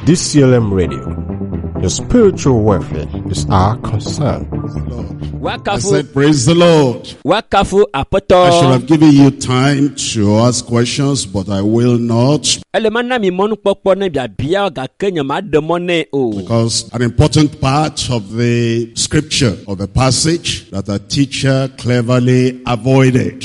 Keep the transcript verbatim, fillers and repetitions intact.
D C L M Radio. Your spiritual welfare is our concern. I said, praise the Lord. I I should have given you time to ask questions, but I will not. Because an important part of the scripture, of the passage, that a teacher cleverly avoided